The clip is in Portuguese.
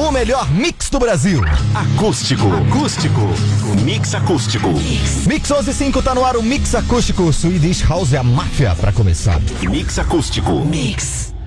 no melhor mix do Brasil. Acústico. O mix acústico. Mix 11.5 tá no ar, o Mix Acústico. Swedish House é a máfia pra começar. Mix acústico. Mix.